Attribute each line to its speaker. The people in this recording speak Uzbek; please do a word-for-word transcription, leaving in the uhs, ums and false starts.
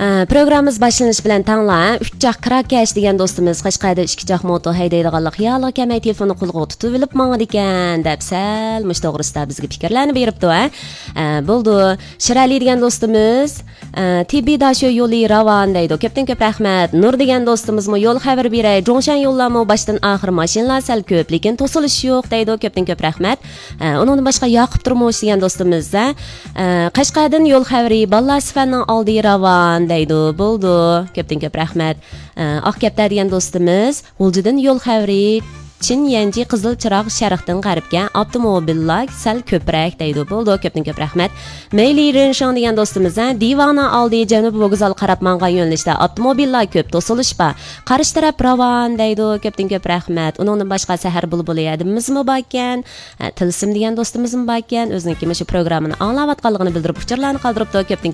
Speaker 1: Programımız başlanış bilan tangla Uchjaq Krakash degan do'stimiz Qashqarda ikkichaq moto haydaydiganlik xiyoli kamay telefonni qo'lga tutib olib mangadi ekan deb sal mush to'g'risida bizga fikrlarni beribdi va bo'ldi. Shirali degan do'stimiz Tibida shu yo'li ravan deydi. Ko'pdan ko'p rahmat. Nur degan do'stimizmi yo'l xabar beray. Jongshan yo'llarmi boshdan oxir mashinalar sal ko'p, lekin to'silish yo'q deydi. Ko'pdan ko'p rahmat. Undan boshqa Yoqub Turmush degan do'stimiz Qashqardan yo'l xabari Balla sifatning oldi ravan deydi. Bo'ldi. Ko'pdan ko'p rahmat. Oqkaptar degan do'stimiz G'uljidan yo'l xabari Chin Yanji Qizil Chiroq Sharqdan g'arbga avtomobillar sal ko'proq deydi. Bo'ldi. Ko'pdan ko'p rahmat. Mayli Renshon degan do'stimiz Divana oldi Janub Vokzal qarab mangan yo'nalishda avtomobillar ko'p to'silish ba. Qarish taraf ravan deydi. Ko'pdan ko'p rahmat. Undan boshqa sahar bulbuli yadimizmi bakkan? Tilsim degan do'stimizmi bakkan? O'zining shu programmani anglayotganligini bildirib, fikrlarni qoldiribdi. Ko'pdan